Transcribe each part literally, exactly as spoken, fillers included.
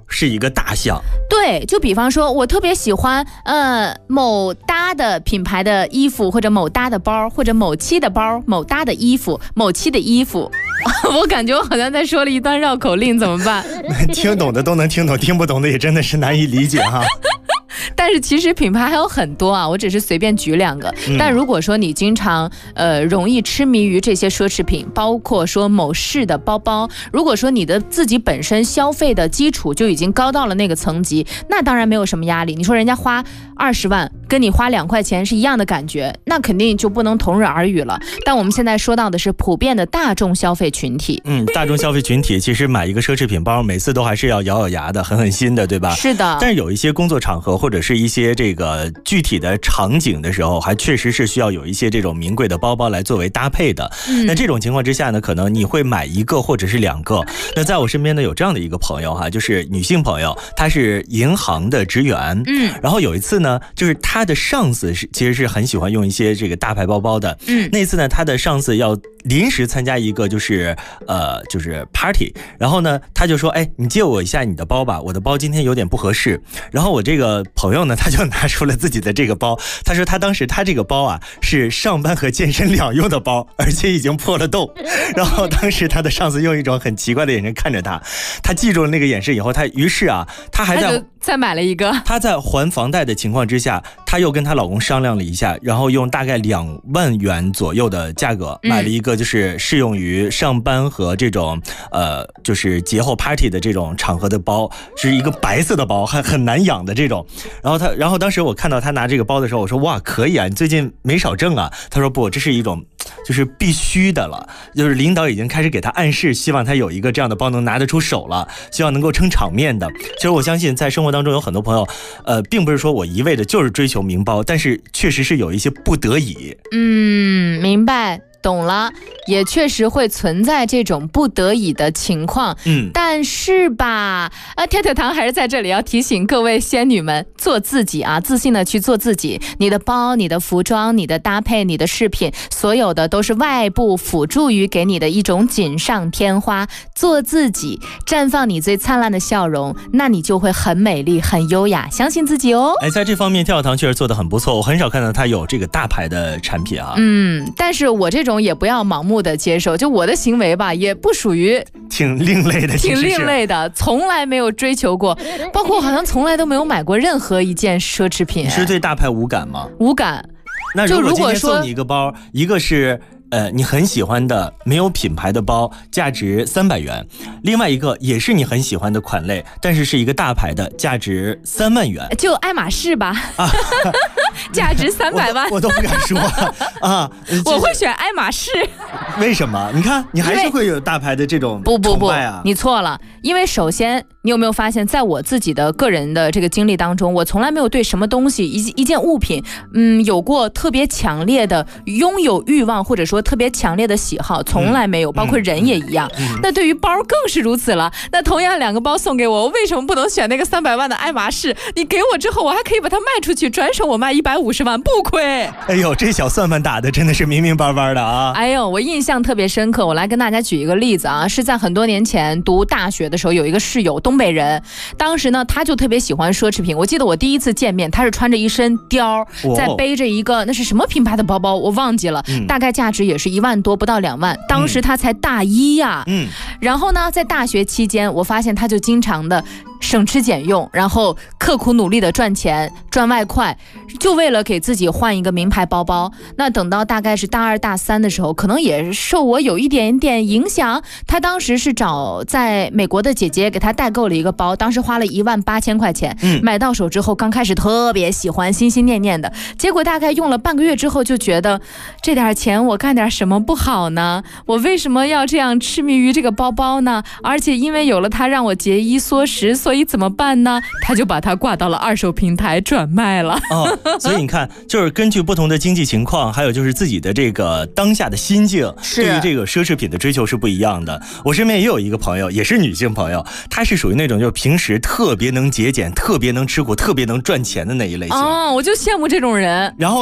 是一个大项。 对，就比方说我特别喜欢呃某搭的品牌的衣服，或者某搭的包，或者某期的包，某搭的衣服，某期的衣服。我感觉我好像在说了一段绕口令，怎么办？ 听懂的都能听懂，听不懂的也真的是难以理解哈。 但是其实品牌还有很多啊，我只是随便举两个。 嗯、 但如果说你经常呃容易痴迷于这些奢侈品，包括说某市的包包，如果说你的自己本身消费的基础就已经高到了那个层级，那当然没有什么压力。你说人家花二十万跟你花两块钱是一样的感觉，那肯定就不能同日而语了。但我们现在说到的是普遍的大众消费群体。 嗯，大众消费群体其实买一个奢侈品包，每次都还是要咬咬牙的，狠狠心的，对吧？ 是的。 但是有一些工作场合或者是一些这个具体的场景的时候，还确实是需要有一些这种名贵的包包来作为搭配的。嗯、那这种情况之下呢，可能你会买一个或者是两个。那在我身边呢，有这样的一个朋友哈，就是女性朋友，她是银行的职员。嗯，然后有一次呢，就是她的上司是其实是很喜欢用一些这个大牌包包的。嗯，那次呢，她的上司要临时参加一个就是呃就是 party， 然后呢，他就说，哎，你借我一下你的包吧，我的包今天有点不合适。然后我这个朋友呢，他就拿出了自己的这个包，他说他当时他这个包啊是上班和健身两用的包，而且已经破了洞。然后当时他的上司用一种很奇怪的眼神看着他，他记住了那个眼神以后，他于是啊，他还在再买了一个。 他在还房贷的情况之下，他又跟她老公商量了一下，然后用大概两万元左右的价格买了一个就是适用于上班和这种呃就是节后 party 的这种场合的包，是一个白色的包，还很难养的这种。然后他然后当时我看到他拿这个包的时候，我说哇可以啊，你最近没少挣啊。他说不，这是一种就是必须的了，就是领导已经开始给他暗示，希望他有一个这样的包能拿得出手了，希望能够撑场面的。其实我相信在生活当中有很多朋友呃并不是说我一味的就是追求名包，但是确实是有一些不得已。 嗯，明白懂了，也确实会存在这种不得已的情况。嗯，但是吧，呃，跳跳糖还是在这里要提醒各位仙女们，做自己啊，自信的去做自己。你的包、你的服装、你的搭配、你的饰品，所有的都是外部辅助于给你的一种锦上添花。做自己，绽放你最灿烂的笑容，那你就会很美丽、很优雅。相信自己哦。 哎，在这方面跳跳糖确实做得很不错，我很少看到它有这个大牌的产品啊。 嗯，但是我这种也不要盲目的接受，就我的行为吧，也不属于挺另类的， 挺另类的，从来没有追求过，包括好像从来都没有买过任何一件奢侈品。 你是对大牌无感吗？ 无感。 那如果今天送你一个包，一个是呃你很喜欢的没有品牌的包，价值三百元，另外一个也是你很喜欢的款类，但是是一个大牌的，价值三万元， 就爱马仕吧。啊价值三百万， 我都不敢说啊！ 我会选爱马仕。 为什么？你看，你还是会有大牌的这种崇拜啊。 不不不，你错了。因为首先，你有没有发现，在我自己的个人的这个经历当中，我从来没有对什么东西、一一件物品，嗯，有过特别强烈的拥有欲望，或者说特别强烈的喜好，从来没有。包括人也一样。嗯嗯、那对于包更是如此了。那同样两个包送给我，我为什么不能选那个三百万的爱马仕？你给我之后，我还可以把它卖出去，转手我卖一百五十万，不亏。 哎呦，这小算盘打的真的是明明白白的啊！ 哎呦，我印象特别深刻。我来跟大家举一个例子啊，是在很多年前读大学的时候，有一个室友，东北人，当时呢，他就特别喜欢奢侈品。我记得我第一次见面，他是穿着一身貂，再背着一个那是什么品牌的包包，我忘记了，嗯、大概价值也是一万多，不到两万。当时他才大一呀、啊，嗯，然后呢，在大学期间，我发现他就经常的省吃俭用，然后刻苦努力的赚钱赚外快，就为了给自己换一个名牌包包。那等到大概是大二大三的时候，可能也受我有一点点影响，他当时是找在美国的姐姐给他代购了一个包，当时花了一万八千块钱、嗯、买到手之后，刚开始特别喜欢，心心念念的，结果大概用了半个月之后就觉得这点钱我干点什么不好呢？我为什么要这样痴迷于这个包包呢？而且因为有了它让我节衣缩食，所以怎么办呢？他就把它挂到了二手平台转卖了。 哦，所以你看，就是根据不同的经济情况，还有就是自己的这个当下的心境，对于这个奢侈品的追求是不一样的。我身边也有一个朋友，也是女性朋友，她是属于那种就是平时特别能节俭、特别能吃苦、特别能赚钱的那一类型。 哦，我就羡慕这种人。 然后呢，她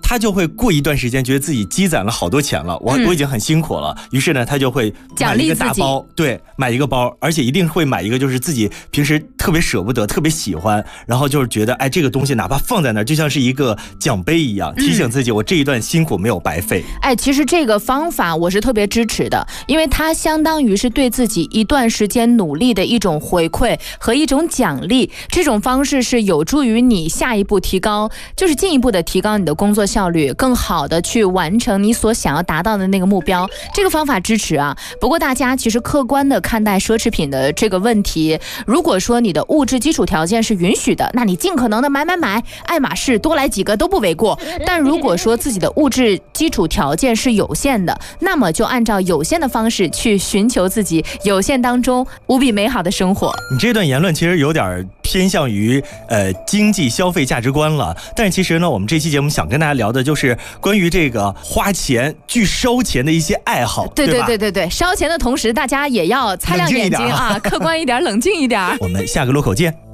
他就会过一段时间觉得自己积攒了好多钱了，我、嗯、我已经很辛苦了，于是呢他就会买一个大包，对，买一个包，而且一定会买一个就是自己平时特别舍不得特别喜欢，然后就是觉得哎这个东西哪怕放在那儿就像是一个奖杯一样，提醒自己我这一段辛苦没有白费。 哎，其实这个方法我是特别支持的，因为它相当于是对自己一段时间努力的一种回馈和一种奖励，这种方式是有助于你下一步提高，就是进一步的提高你的工作效率，更好的去完成你所想要达到的那个目标。这个方法支持啊。不过大家其实客观的看待奢侈品的这个问题，如果说你的物质基础条件是允许的，那你尽可能的买买买，爱马仕多来几个都不为过。但如果说自己的物质基础条件是有限的，那么就按照有限的方式去寻求自己有限当中无比美好的生活。 你这段言论其实有点偏向于呃经济消费价值观了，但是其实呢我们这期节目想跟大家聊的就是关于这个花钱巨烧钱的一些爱好。 对对对对对，烧钱的同时大家也要擦亮眼睛啊，客观一点，冷静一点。 我们下个路口见。